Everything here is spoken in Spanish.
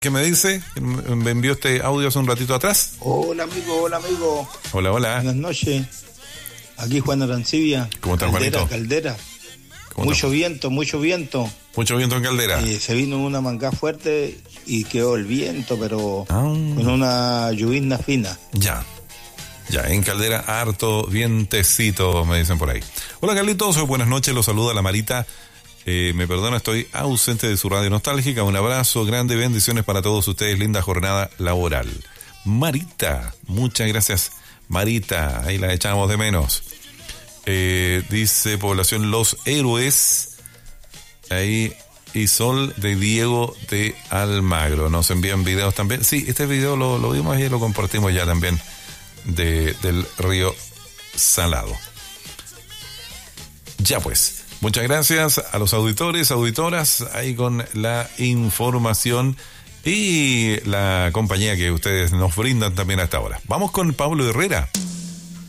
¿Qué me dice? Me envió este audio hace un ratito atrás. Hola amigo, hola amigo. Hola, hola. Buenas noches. Aquí Juan Arancibia. ¿Cómo estás, Juanito? Caldera. Mucho viento. Mucho viento en Caldera. Se vino una mangá fuerte y quedó el viento, pero con una lluvia fina. Ya, en Caldera harto vientecito, me dicen por ahí. Hola Carlitos, buenas noches, los saluda la Marita. Me perdona, estoy ausente de su radio nostálgica. Un abrazo grande, bendiciones para todos ustedes, linda jornada laboral. Marita, muchas gracias Marita, ahí la echamos de menos. Dice población Los Héroes, ahí, y Sol de Diego de Almagro. Nos envían videos también. Sí, este video lo vimos y lo compartimos ya también del río Salado. Ya pues. Muchas gracias a los auditores, auditoras, ahí con la información y la compañía que ustedes nos brindan también hasta ahora. Vamos con Pablo Herrera.